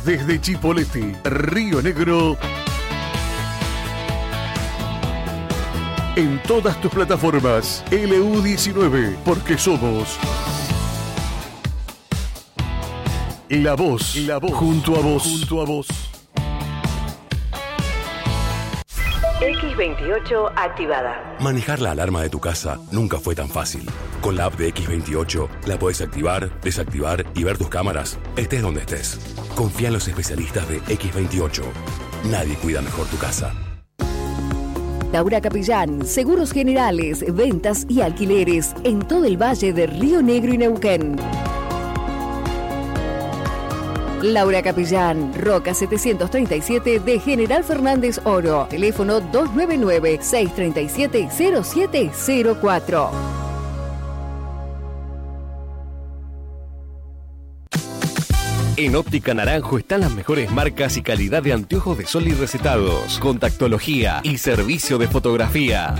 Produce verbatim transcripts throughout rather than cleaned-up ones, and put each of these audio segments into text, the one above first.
desde Chipoleti, Río Negro. En todas tus plataformas, L U diecinueve, porque somos la voz, la voz, junto a vos, junto a vos. X veintiocho activada. Manejar la alarma de tu casa nunca fue tan fácil. Con la app de X veintiocho la podés activar, desactivar y ver tus cámaras, estés donde estés. Confía en los especialistas de X veintiocho. Nadie cuida mejor tu casa. Laura Capellán, seguros generales, ventas y alquileres en todo el valle de Río Negro y Neuquén. Laura Capellán, Roca setecientos treinta y siete de General Fernández Oro. Teléfono dos nueve nueve, seis tres siete, cero siete cero cuatro. En Óptica Naranjo están las mejores marcas y calidad de anteojos de sol y recetados, contactología y servicio de fotografía.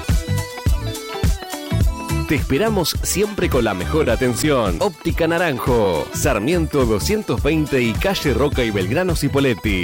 Te esperamos siempre con la mejor atención. Óptica Naranjo, Sarmiento doscientos veinte y calle Roca y Belgrano Cipolletti.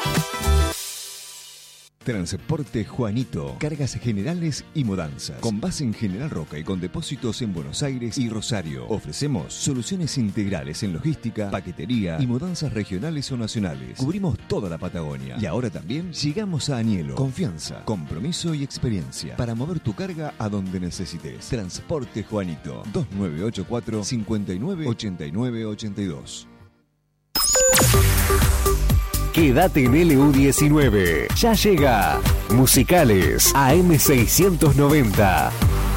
Transporte Juanito, cargas generales y mudanzas. Con base en General Roca y con depósitos en Buenos Aires y Rosario. Ofrecemos soluciones integrales en logística, paquetería y mudanzas regionales o nacionales. Cubrimos toda la Patagonia. Y ahora también llegamos a Anielo. Confianza, compromiso y experiencia para mover tu carga a donde necesites. Transporte Juanito, dos nueve ocho cuatro, cinco nueve, ocho nueve ocho dos. Quédate en L U diecinueve. Ya llega Musicales A M seiscientos noventa.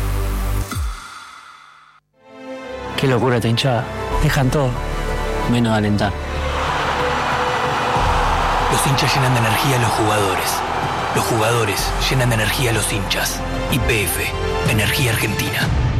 Qué locura esta hinchada. Dejan todo, menos alentar. Los hinchas llenan de energía a los jugadores. Los jugadores llenan de energía a los hinchas. Y P F, Energía Argentina.